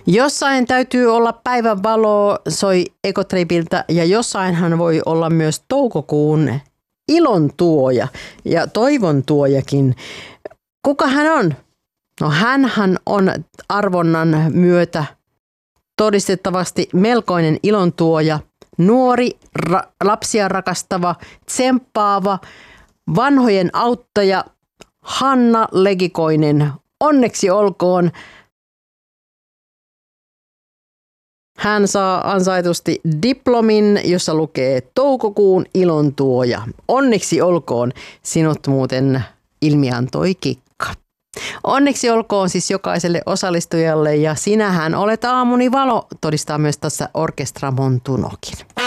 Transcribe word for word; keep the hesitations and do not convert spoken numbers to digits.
Jossain täytyy olla päivän valo, soi Ekotripiltä, ja jossainhan voi olla myös toukokuun ilon tuoja ja toivon tuojakin. Kuka hän on? No hänhän on arvonnan myötä todistettavasti melkoinen ilon tuoja, nuori, ra- lapsia rakastava, tsemppaava, vanhojen auttaja Hanna Legikoinen. Onneksi olkoon. Hän saa ansaitusti diplomin, jossa lukee toukokuun ilontuoja. Onneksi olkoon, sinut muuten ilmiantoi Kikka. Onneksi olkoon siis jokaiselle osallistujalle, ja sinähän olet aamuni valo, todistaa myös tässä Orkestra Montunokin.